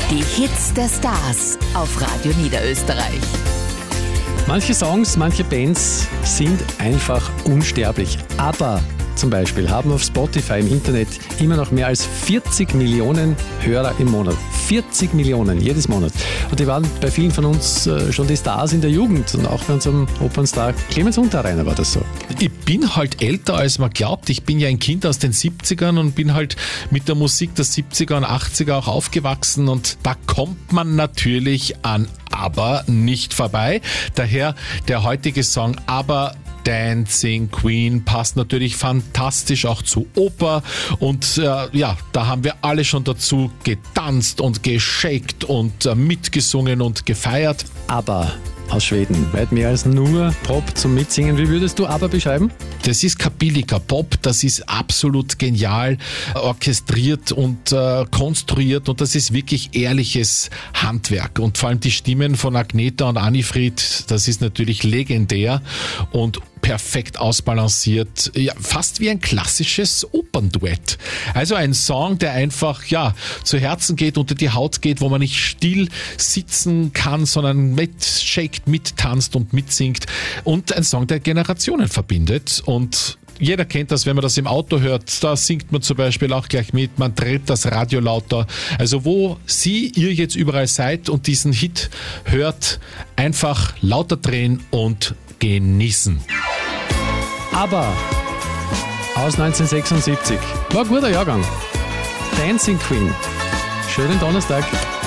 Die Hits der Stars auf Radio Niederösterreich. Manche Songs, manche Bands sind einfach unsterblich. ABBA zum Beispiel haben auf Spotify im Internet immer noch mehr als 40 Millionen Hörer im Monat. 40 Millionen jedes Monat. Und die waren bei vielen von uns schon die Stars in der Jugend. Und auch bei unserem Opernstar Clemens Unterreiner war das so. Ich bin halt älter, als man glaubt. Ich bin ja ein Kind aus den 70ern und bin halt mit der Musik der 70er und 80er auch aufgewachsen. Und da kommt man natürlich an ABBA nicht vorbei. Daher der heutige Song ABBA Dancing Queen passt natürlich fantastisch auch zu Oper und da haben wir alle schon dazu getanzt und geshakt und mitgesungen und gefeiert. ABBA aus Schweden, weit mehr als nur Pop zum Mitsingen. Wie würdest du ABBA beschreiben? Das ist kein billiger Pop, das ist absolut genial orchestriert und konstruiert und das ist wirklich ehrliches Handwerk. Und vor allem die Stimmen von Agneta und Annifried, das ist natürlich legendär und perfekt ausbalanciert, ja, fast wie ein klassisches Opernduett. Also ein Song, der einfach zu Herzen geht, unter die Haut geht, wo man nicht still sitzen kann, sondern mitshakt, mittanzt und mitsingt. Und ein Song, der Generationen verbindet. Und jeder kennt das, wenn man das im Auto hört, da singt man zum Beispiel auch gleich mit, man dreht das Radio lauter. Also wo ihr jetzt überall seid und diesen Hit hört, einfach lauter drehen und genießen. ABBA aus 1976. War ein guter Jahrgang. Dancing Queen. Schönen Donnerstag.